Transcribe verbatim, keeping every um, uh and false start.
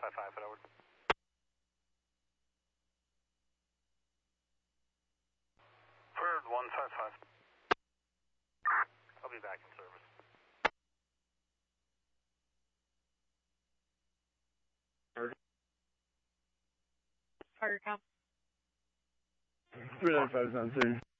five five, forward. Bird one five five. I'll be back in service. Carter, come. three nine five sounds three.